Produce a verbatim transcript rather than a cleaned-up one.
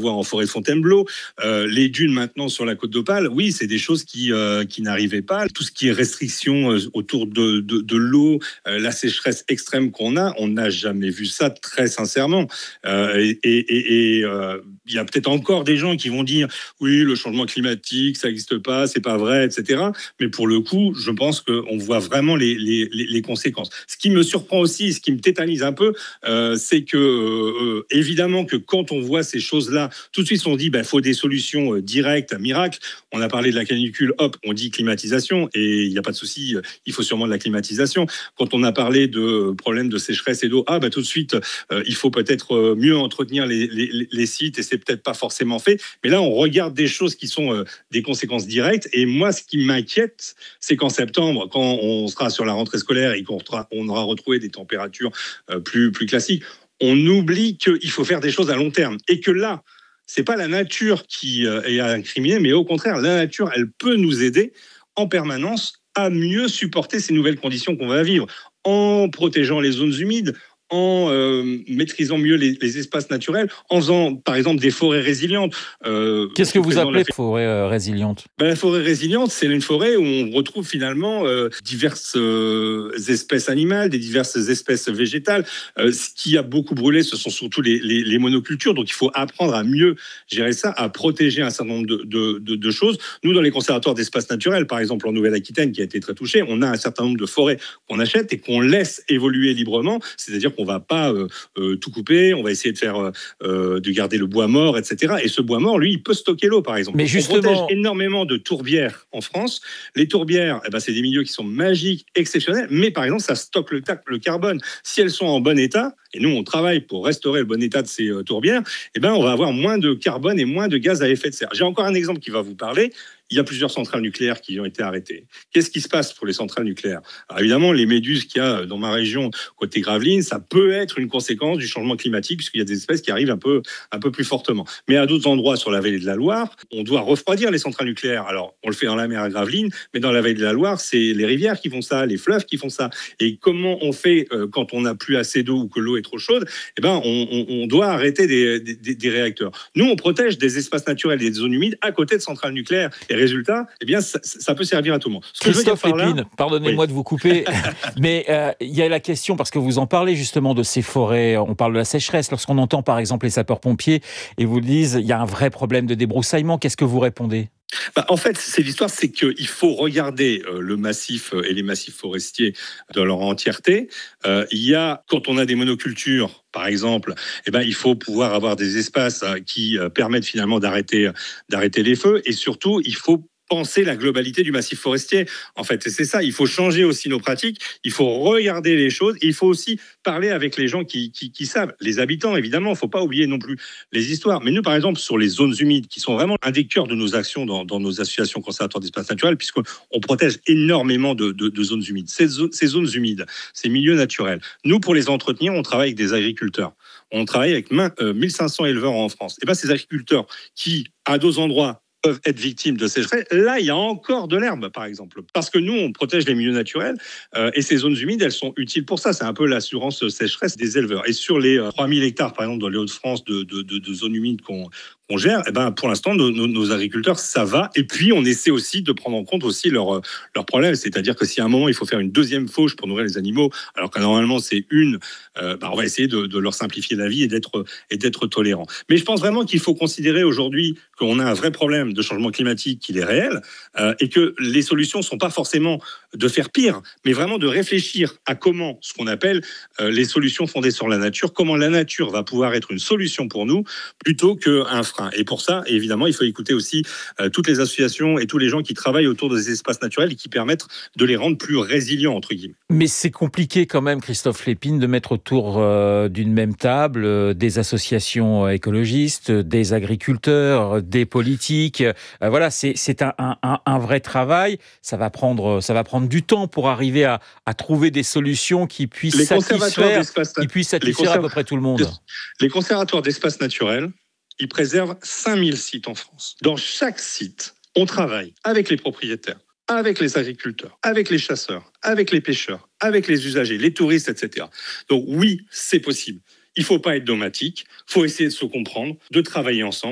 avoir en forêt de Fontainebleau, euh, les dunes maintenant sur la côte d'Opale. Oui, c'est des choses qui, euh, qui n'arrivaient pas. Tout ce qui est restriction euh, autour de, de, de l'eau, euh, la sécheresse extrême qu'on a, on n'a jamais vu ça, très sincèrement. Euh, et et, et euh, il y a peut-être encore des gens qui vont dire oui, le changement climatique, ça n'existe pas, c'est pas vrai, et cetera. Mais pour le coup, je pense qu'on voit vraiment les, les, les conséquences. Ce qui me surprend aussi, ce qui me tétanise un peu, euh, c'est que euh, évidemment que quand on voit ces choses-là, tout de suite on dit ben faut des solutions euh, directes, miracles. On a parlé de la canicule, hop, on dit climatisation et il n'y a pas de souci, il faut sûrement de la climatisation. Quand on a parlé de problèmes de sécheresse et d'eau, ah ben tout de suite euh, il faut peut-être mieux entretenir les, les, les sites et c'est peut-être pas forcément fait. Mais là on regarde des choses qui sont euh, des conséquences directes et moi ce qui m'inquiète, c'est qu'en septembre, quand on sera sur la rentrée scolaire et qu'on on aura retrouvé des températures euh, plus plus classiques, on oublie qu'il faut faire des choses à long terme et que là, c'est pas la nature qui euh, est incriminée, mais au contraire, la nature, elle peut nous aider en permanence à mieux supporter ces nouvelles conditions qu'on va vivre, en protégeant les zones humides, en euh, maîtrisant mieux les, les espaces naturels, en faisant, par exemple, des forêts résilientes. Euh, Qu'est-ce que vous appelez fait... forêt euh, résiliente ? Ben, la forêt résiliente, c'est une forêt où on retrouve finalement euh, diverses euh, espèces animales, des diverses espèces végétales. Euh, ce qui a beaucoup brûlé, ce sont surtout les, les, les monocultures. Donc, il faut apprendre à mieux gérer ça, à protéger un certain nombre de, de, de, de choses. Nous, dans les conservatoires d'espaces naturels, par exemple en Nouvelle-Aquitaine, qui a été très touchée, on a un certain nombre de forêts qu'on achète et qu'on laisse évoluer librement. C'est-à-dire qu'on va pas euh, euh, tout couper, on va essayer de faire, euh, de garder le bois mort, et cetera. Et ce bois mort, lui, il peut stocker l'eau, par exemple. Mais justement, on protège énormément de tourbières en France. Les tourbières, eh ben, c'est des milieux qui sont magiques, exceptionnels, mais par exemple, ça stocke le, le carbone. Si elles sont en bon état, et nous, on travaille pour restaurer le bon état de ces euh, tourbières, eh ben, on va avoir moins de carbone et moins de gaz à effet de serre. J'ai encore un exemple qui va vous parler. Il y a plusieurs centrales nucléaires qui ont été arrêtées. Qu'est-ce qui se passe pour les centrales nucléaires ? Alors évidemment, les méduses qu'il y a dans ma région, côté Gravelines, ça peut être une conséquence du changement climatique, puisqu'il y a des espèces qui arrivent un peu, un peu plus fortement. Mais à d'autres endroits sur la vallée de la Loire, on doit refroidir les centrales nucléaires. Alors, on le fait dans la mer à Gravelines, mais dans la vallée de la Loire, c'est les rivières qui font ça, les fleuves qui font ça. Et comment on fait euh, quand on n'a plus assez d'eau ou que l'eau est trop chaude ? Eh ben, on, on, on doit arrêter des, des, des réacteurs. Nous, on protège des espaces naturels et des zones humides à côté de centrales nucléaires. Et résultat, eh bien, ça, ça peut servir à tout le monde. Ce que Christophe Lépine, là... pardonnez-moi oui. de vous couper, mais il euh, y a la question, parce que vous en parlez justement de ces forêts, on parle de la sécheresse, lorsqu'on entend par exemple les sapeurs-pompiers, et vous disent il y a un vrai problème de débroussaillement, qu'est-ce que vous répondez ? Bah, en fait, c'est l'histoire, c'est qu'il faut regarder euh, le massif et les massifs forestiers dans leur entièreté. Euh, il y a, quand on a des monocultures, par exemple, eh ben, il faut pouvoir avoir des espaces euh, qui euh, permettent finalement d'arrêter, d'arrêter les feux. Et surtout, il faut penser la globalité du massif forestier. En fait, c'est ça. Il faut changer aussi nos pratiques. Il faut regarder les choses. Et il faut aussi parler avec les gens qui, qui, qui savent. Les habitants, évidemment. Il ne faut pas oublier non plus les histoires. Mais nous, par exemple, sur les zones humides, qui sont vraiment un des cœurs de nos actions dans, dans nos associations conservatoires d'espaces naturels, puisqu'on protège énormément de, de, de zones humides. Ces, ces zones humides, ces milieux naturels. Nous, pour les entretenir, on travaille avec des agriculteurs. On travaille avec euh, mille cinq cents éleveurs en France. Et bien, ces agriculteurs qui, à d'autres endroits, peuvent être victimes de sécheresse. Là, il y a encore de l'herbe, par exemple. Parce que nous, on protège les milieux naturels euh, et ces zones humides, elles sont utiles pour ça. C'est un peu l'assurance sécheresse des éleveurs. Et sur les euh, trois mille hectares, par exemple, dans les Hauts-de-France, de, de, de, de zones humides qu'on qu'on gère, eh ben, pour l'instant, nos, nos, nos agriculteurs, ça va. Et puis, on essaie aussi de prendre en compte aussi leurs leur problèmes. C'est-à-dire que si à un moment, il faut faire une deuxième fauche pour nourrir les animaux, alors que normalement, c'est une, euh, ben, on va essayer de, de leur simplifier la vie et d'être, et d'être tolérant. Mais je pense vraiment qu'il faut considérer aujourd'hui qu'on a un vrai problème de changement climatique qu'il est réel euh, et que les solutions ne sont pas forcément de faire pire, mais vraiment de réfléchir à comment, ce qu'on appelle euh, les solutions fondées sur la nature, comment la nature va pouvoir être une solution pour nous plutôt qu'un frein. Et pour ça, évidemment, il faut écouter aussi euh, toutes les associations et tous les gens qui travaillent autour des espaces naturels et qui permettent de les rendre plus résilients, entre guillemets. Mais c'est compliqué quand même, Christophe Lépine, de mettre autour euh, d'une même table euh, des associations écologistes, des agriculteurs, des politiques. Euh, voilà, c'est, c'est un, un, un vrai travail. Ça va prendre, ça va prendre du temps pour arriver à, à trouver des solutions qui puissent les satisfaire, qui puissent satisfaire conserv... à peu près tout le monde. Les conservatoires d'espaces naturels, ils préservent cinq mille sites en France. Dans chaque site, on travaille avec les propriétaires, avec les agriculteurs, avec les chasseurs, avec les pêcheurs, avec les usagers, les touristes, et cetera. Donc oui, c'est possible. Il ne faut pas être dogmatique, il faut essayer de se comprendre, de travailler ensemble.